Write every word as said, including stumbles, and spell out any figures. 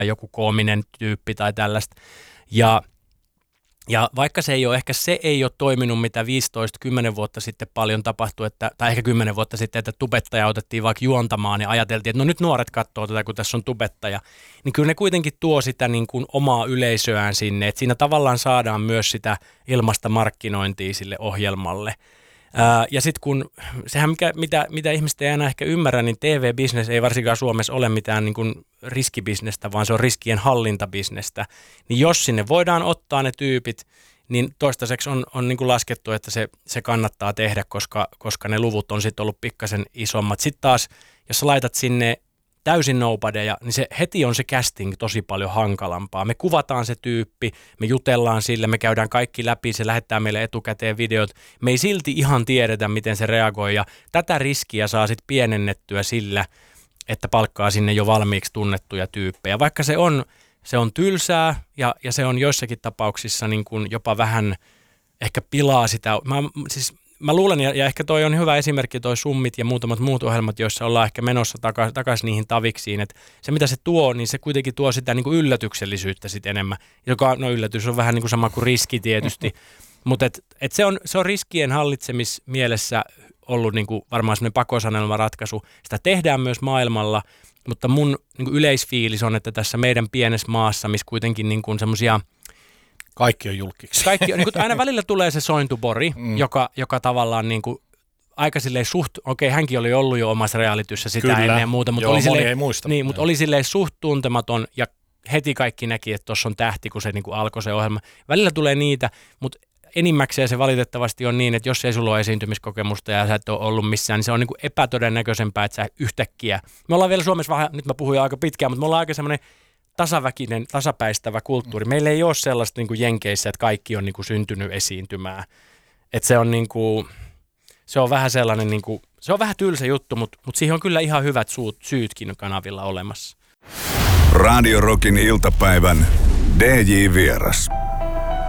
joku koominen tyyppi tai tällaista. Ja Ja vaikka se ei ole, ehkä se ei ole toiminut, mitä viisitoista kymmenen vuotta sitten paljon tapahtui, että, tai ehkä kymmenen vuotta sitten, että tubettaja otettiin vaikka juontamaan ja ajateltiin, että no nyt nuoret katsoo tätä, kun tässä on tubettaja. Niin kyllä ne kuitenkin tuo sitä niin kuin omaa yleisöään sinne, että siinä tavallaan saadaan myös sitä ilmasta markkinointia sille ohjelmalle. Ää, ja sitten kun, sehän mikä, mitä, mitä ihmiset ei enää ehkä ymmärrä, niin T V-bisnes ei varsinkaan Suomessa ole mitään niin kuin riskibisnestä, vaan se on riskien hallintabisnestä. Niin jos sinne voidaan ottaa ne tyypit, niin toistaiseksi on, on niin kuin laskettu, että se, se kannattaa tehdä, koska, koska ne luvut on sitten ollut pikkasen isommat. Sitten taas, jos sä laitat sinne täysin nobodyja, niin se heti on se casting tosi paljon hankalampaa. Me kuvataan se tyyppi, me jutellaan sille, me käydään kaikki läpi, se lähettää meille etukäteen videot. Me ei silti ihan tiedetä, miten se reagoi, ja tätä riskiä saa sitten pienennettyä sillä, että palkkaa sinne jo valmiiksi tunnettuja tyyppejä. Vaikka se on, se on tylsää, ja, ja se on joissakin tapauksissa niin kuin jopa vähän ehkä pilaa sitä. Mä, siis Mä luulen, ja, ja ehkä toi on hyvä esimerkki, toi Summit ja muutamat muut ohjelmat, joissa ollaan ehkä menossa takaisin takas niihin taviksiin, että se mitä se tuo, niin se kuitenkin tuo sitä niin kuin yllätyksellisyyttä sit enemmän, joka, no yllätys on vähän niin kuin sama kuin riski tietysti, mutta et, et se, on, se on riskien hallitsemismielessä ollut niin kuin varmaan semmoinen pakosanelma ratkaisu. Sitä tehdään myös maailmalla, mutta mun niin kuin yleisfiilis on, että tässä meidän pienessä maassa, missä kuitenkin niin kuin semmoisia kaikki on julkiksi. Kaikki, niin kuin aina välillä tulee se sointubori, mm. joka, joka tavallaan niin kuin aika silleen suht, okei okay, hänkin oli ollut jo omassa realityssä sitä Kyllä. ennen ja muuta, mutta, Joo, oli, silleen, ei muista. Niin, mutta oli silleen suht tuntematon ja heti kaikki näki, että tuossa on tähti, kun se niin kuin alkoi se ohjelma. Välillä tulee niitä, mutta enimmäkseen se valitettavasti on niin, että jos ei sulla ole esiintymiskokemusta ja sä et ole ollut missään, niin se on niin kuin epätodennäköisempää, että sä yhtäkkiä. Me ollaan vielä Suomessa vähän, nyt mä puhuin jo aika pitkään, mutta me ollaan aika semmoinen tasaväkinen, tasapäistävä kulttuuri. Meillä ei ole sellaista niin kuin Jenkeissä, että kaikki on niin kuin syntynyt esiintymään. Että se on niin kuin, se on vähän sellainen, niin kuin, se on vähän tylsä juttu, mutta, mutta siihen on kyllä ihan hyvät suut, syytkin kanavilla olemassa. Radio Rockin iltapäivän D J Vieras.